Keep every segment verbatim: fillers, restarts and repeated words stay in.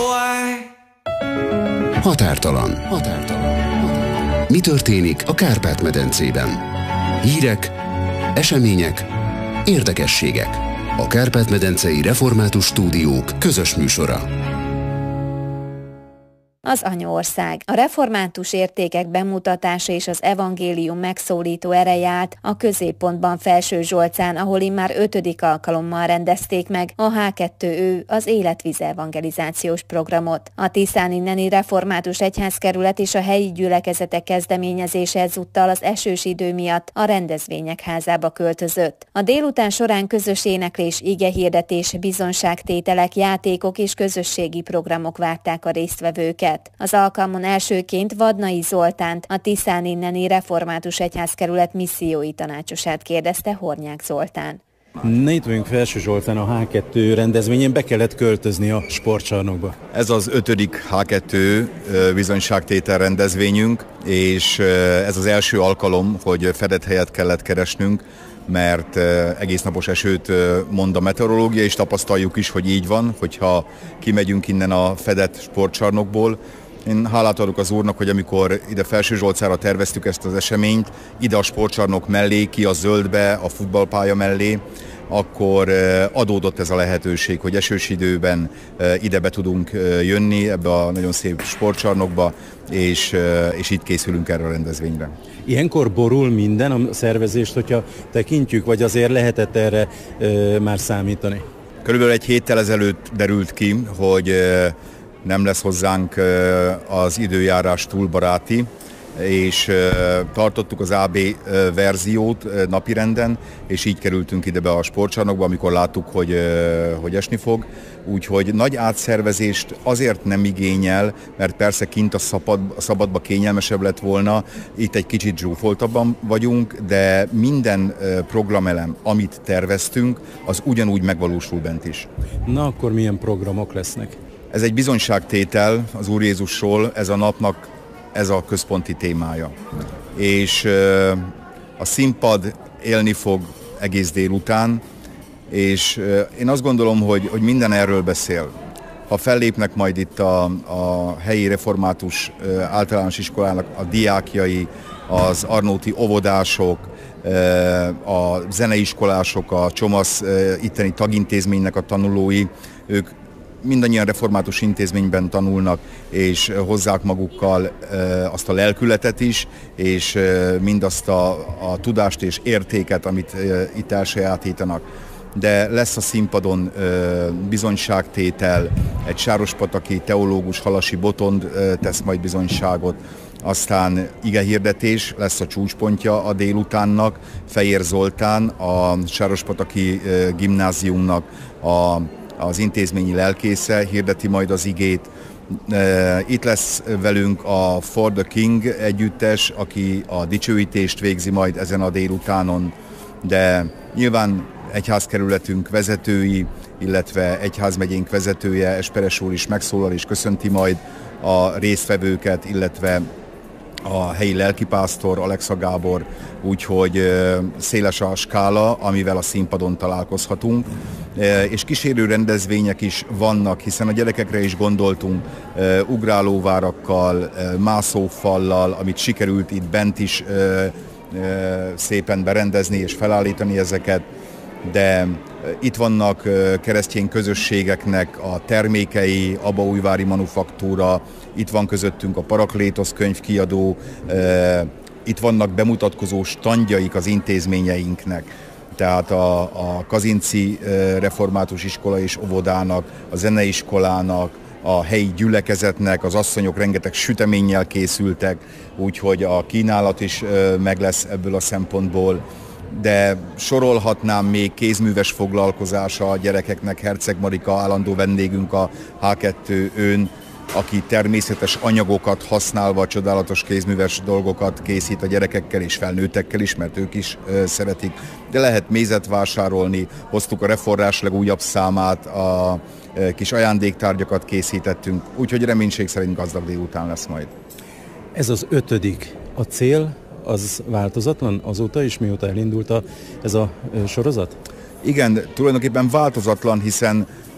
Határtalan. Határtalan. Mi történik a Kárpát-medencében? Hírek, események, érdekességek. A Kárpát-medencei Református Stúdiók közös műsora. Az anyaország. A református értékek bemutatása és az evangélium megszólító ereje állt a középpontban Felső Zsolcán, ahol immár ötödik alkalommal rendezték meg a há kettő ö, az Életvize evangelizációs programot. A Tiszán inneni református egyházkerület és a helyi gyülekezetek kezdeményezése ezúttal az esős idő miatt a rendezvények házába költözött. A délután során közös éneklés, igehirdetés, bizonságtételek, játékok és közösségi programok várták a résztvevőket. Az alkalmon elsőként Vadnai Zoltánt, a Tiszán inneni református egyházkerület missziói tanácsosát kérdezte Hornyák Zoltán. Ne itt vagyunk Felső Zsoltán a há kettő rendezvényen, be kellett költözni a sportcsarnokba. Ez az ötödik há kettő bizonyságtétel rendezvényünk, és ez az első alkalom, hogy fedett helyet kellett keresnünk, mert egész napos esőt mond a meteorológia, és tapasztaljuk is, hogy így van, hogyha kimegyünk innen a fedett sportcsarnokból. Én hálát adok az Úrnak, hogy amikor ide Felső Zsolcára terveztük ezt az eseményt, ide a sportcsarnok mellé, ki a zöldbe, a futballpálya mellé, akkor adódott ez a lehetőség, hogy esős időben ide be tudunk jönni ebbe a nagyon szép sportcsarnokba, és, és itt készülünk erre a rendezvényre. Ilyenkor borul minden a szervezést, hogyha tekintjük, vagy azért lehetett erre e, már számítani? Körülbelül egy héttel ezelőtt derült ki, hogy nem lesz hozzánk az időjárás túl baráti, és tartottuk az á bé verziót napirenden, és így kerültünk ide be a sportcsarnokba, amikor láttuk, hogy, hogy esni fog. Úgyhogy nagy átszervezést azért nem igényel, mert persze kint a, szabad, a szabadba kényelmesebb lett volna, itt egy kicsit zsúfoltabban vagyunk, de minden programelem, amit terveztünk, az ugyanúgy megvalósul bent is. Na akkor milyen programok lesznek? Ez egy bizonyságtétel az Úr Jézusról, ez a napnak ez a központi témája. És a színpad élni fog egész délután, és én azt gondolom, hogy, hogy minden erről beszél. Ha fellépnek majd itt a, a helyi református általános iskolának a diákjai, az arnóti óvodások, a zeneiskolások, a Csomasz itteni tagintézménynek a tanulói, ők mindannyian református intézményben tanulnak, és hozzák magukkal e, azt a lelkületet is, és e, mindazt a, a tudást és értéket, amit e, itt elsajátítanak. De lesz a színpadon e, bizonyságtétel, egy sárospataki teológus, Halasi Botond e, tesz majd bizonyságot, aztán igehirdetés lesz a csúcspontja a délutánnak, Fejér Zoltán, a sárospataki e, gimnáziumnak a az intézményi lelkésze hirdeti majd az igét. Itt lesz velünk a For the King együttes, aki a dicsőítést végzi majd ezen a délutánon, de nyilván egyházkerületünk vezetői, illetve egyházmegyénk vezetője, Esperes úr is megszólal és köszönti majd a résztvevőket, illetve a helyi lelkipásztor, Alexa Gábor, úgyhogy széles a skála, amivel a színpadon találkozhatunk. És kísérő rendezvények is vannak, hiszen a gyerekekre is gondoltunk, ugrálóvárakkal, mászófallal, amit sikerült itt bent is szépen berendezni és felállítani ezeket, de itt vannak keresztény közösségeknek a termékei, Abaújvári Manufaktúra, itt van közöttünk a Paraklétosz könyvkiadó, itt vannak bemutatkozó standjaik az intézményeinknek, tehát a, a Kazinci Református Iskola és Óvodának, a Zeneiskolának, a helyi gyülekezetnek, az asszonyok rengeteg süteménnyel készültek, úgyhogy a kínálat is meg lesz ebből a szempontból. De sorolhatnám még kézműves foglalkozása a gyerekeknek, Herceg Marika állandó vendégünk a há kettő ön, aki természetes anyagokat használva csodálatos kézműves dolgokat készít a gyerekekkel és felnőttekkel is, mert ők is ö, szeretik. De lehet mézet vásárolni, hoztuk a Reforrás legújabb számát, a ö, kis ajándéktárgyakat készítettünk, úgyhogy reménység szerint gazdag délután lesz majd. Ez az ötödik. A cél az változatlan azóta is, mióta elindult a, ez a sorozat? Igen, tulajdonképpen változatlan, hiszen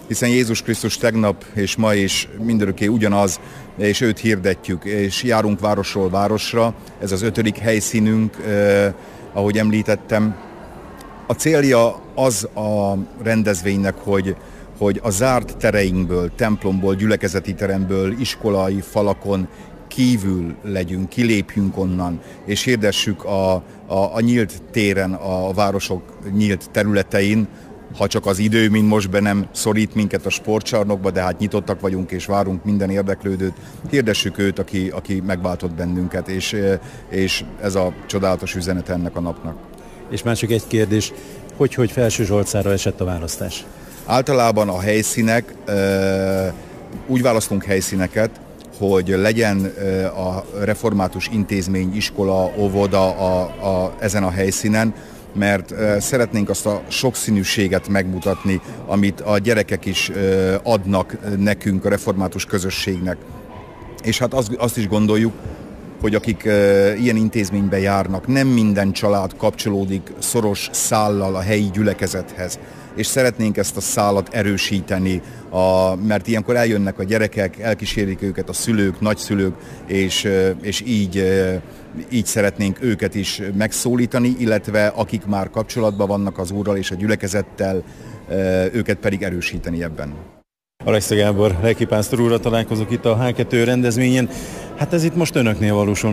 hiszen Jézus Krisztus tegnap és ma is mindörökké ugyanaz, és őt hirdetjük, és járunk városról városra. Ez az ötödik helyszínünk, eh, ahogy említettem. A célja az a rendezvénynek, hogy, hogy a zárt tereinkből, templomból, gyülekezeti teremből, iskolai falakon kívül legyünk, kilépjünk onnan, és hirdessük a, a, a nyílt téren, a városok nyílt területein, ha csak az idő, mint most be nem szorít minket a sportcsarnokba, de hát nyitottak vagyunk és várunk minden érdeklődőt. Hirdessük őt, aki, aki megváltott bennünket, és, és ez a csodálatos üzenet ennek a napnak. És már csak egy kérdés, hogy, hogy Felsőzsolcára esett a választás? Általában a helyszínek, úgy választunk helyszíneket, hogy legyen a református intézmény, iskola, óvoda a, a, ezen a helyszínen, mert szeretnénk azt a sokszínűséget megmutatni, amit a gyerekek is adnak nekünk, a református közösségnek. És hát azt, azt is gondoljuk, hogy akik ilyen intézménybe járnak, nem minden család kapcsolódik szoros szállal a helyi gyülekezethez. És szeretnénk ezt a szálat erősíteni, a, mert ilyenkor eljönnek a gyerekek, elkísérik őket a szülők, nagyszülők, és, és így, így szeretnénk őket is megszólítani, illetve akik már kapcsolatban vannak az Úrral és a gyülekezettel, őket pedig erősíteni ebben. Alexa Gábor lelkipásztor úrral találkozok itt a há kettő rendezvényen. Hát ez itt most önöknél valósul